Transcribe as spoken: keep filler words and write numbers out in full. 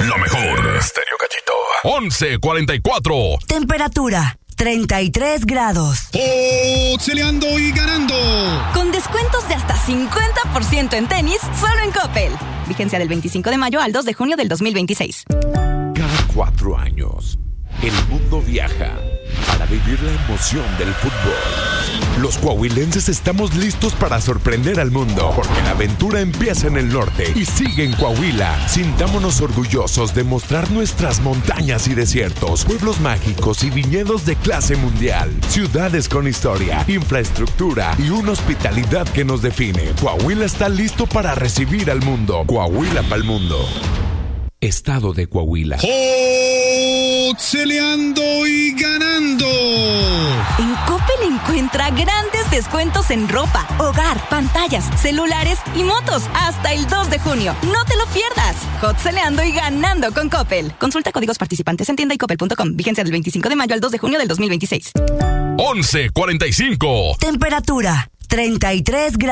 lo mejor. Estéreo Cachito. once cuarenta y cuatro. Temperatura treinta y tres grados. Oxeleando y ganando. Con descuentos de hasta cincuenta por ciento en tenis, solo en Coppel. Vigencia del veinticinco de mayo al dos de junio del dos mil veintiséis. Cada cuatro años, el mundo viaja para vivir la emoción del fútbol. Los coahuilenses estamos listos para sorprender al mundo, porque la aventura empieza en el norte y sigue en Coahuila. Sintámonos orgullosos de mostrar nuestras montañas y desiertos, pueblos mágicos y viñedos de clase mundial, ciudades con historia, infraestructura y una hospitalidad que nos define. Coahuila está listo para recibir al mundo. Coahuila pa'l mundo. Estado de Coahuila. Oxeleando y ganando. En Coppel encuentra grandes descuentos en ropa, hogar, pantallas, celulares y motos hasta el dos de junio. No te lo pierdas. Oxeleando y ganando con Coppel. Consulta códigos participantes en tienda y coppel punto com. Vigencia del veinticinco de mayo al dos de junio del dos mil veintiséis. once cuarenta y cinco. Temperatura treinta y tres grados.